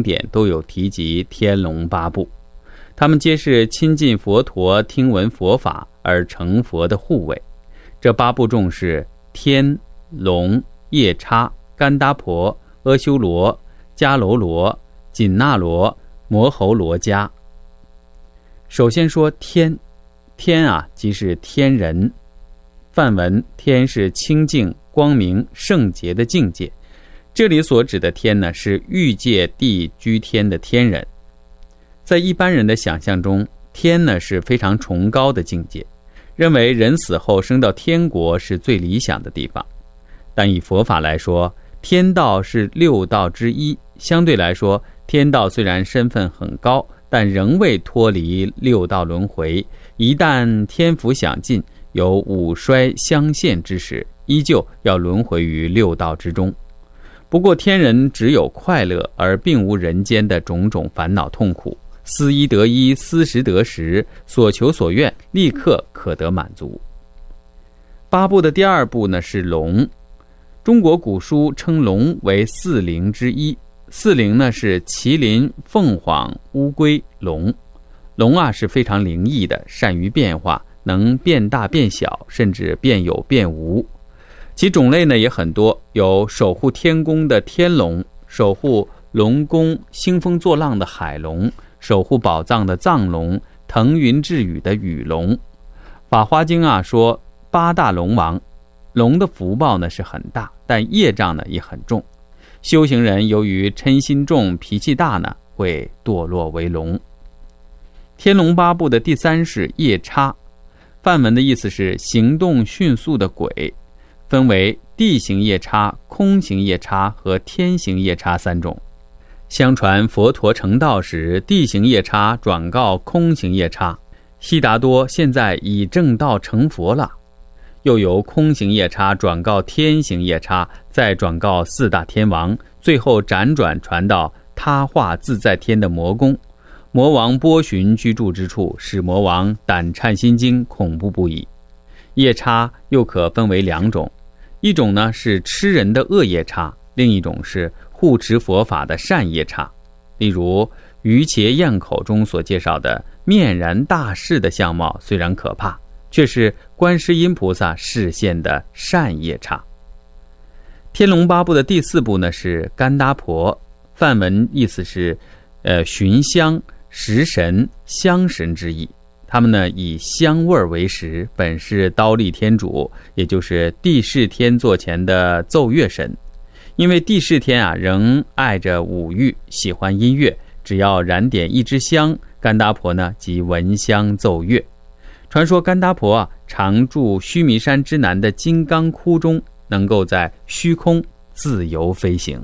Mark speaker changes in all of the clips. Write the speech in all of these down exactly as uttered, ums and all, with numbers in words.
Speaker 1: 经典都有提及天龙八部，他们皆是亲近佛陀、听闻佛法而成佛的护卫。这八部众是天、龙、夜叉、干达婆、阿修罗、迦楼罗、紧那罗、摩喉罗伽。首先说天，天啊，即是天人。梵文天是清净、光明、圣洁的境界，这里所指的天呢，是欲界地居天的天人。在一般人的想象中，天呢是非常崇高的境界，认为人死后升到天国是最理想的地方。但以佛法来说，天道是六道之一，相对来说，天道虽然身份很高，但仍未脱离六道轮回。一旦天福享尽，有五衰相现之时，依旧要轮回于六道之中。不过天人只有快乐，而并无人间的种种烦恼痛苦，思一得一，思十得十，所求所愿立刻可得满足。八部的第二部呢是龙，中国古书称龙为四灵之一，四灵呢是麒麟、凤凰、乌龟、龙。龙啊是非常灵异的，善于变化，能变大变小，甚至变有变无。其种类呢也很多，有守护天宫的天龙，守护龙宫兴风作浪的海龙，守护宝藏的藏龙，腾云致雨的雨龙。法华经啊说八大龙王，龙的福报呢是很大，但业障呢也很重。修行人由于嗔心重、脾气大呢，会堕落为龙。天龙八部的第三是夜叉，梵文的意思是行动迅速的鬼，分为地行夜叉、空行夜叉和天行夜叉三种。相传佛陀成道时，地行夜叉转告空行夜叉，悉达多现在已正道成佛了。又由空行夜叉转告天行夜叉，再转告四大天王，最后辗转传到他化自在天的魔宫。魔王波旬居住之处，使魔王胆颤心惊，恐怖不已。夜叉又可分为两种，一种呢是吃人的恶夜叉，另一种是护持佛法的善夜叉。例如于伽宴口中所介绍的面然大士的相貌虽然可怕，却是观世音菩萨示现的善夜叉。天龙八部的第四部呢是干达婆，梵文意思是呃寻香、食神、香神之意。他们呢以香味为食，本是刀立天主，也就是帝释天座前的奏乐神。因为帝释天啊仍爱着五欲，喜欢音乐，只要燃点一支香，干达婆呢即闻香奏乐。传说干达婆啊常住须弥山之南的金刚窟中，能够在虚空自由飞行。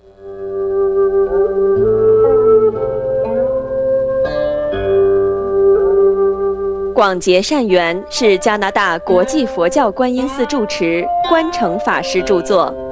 Speaker 2: 广结善缘是加拿大国际佛教观音寺住持关诚法师著作。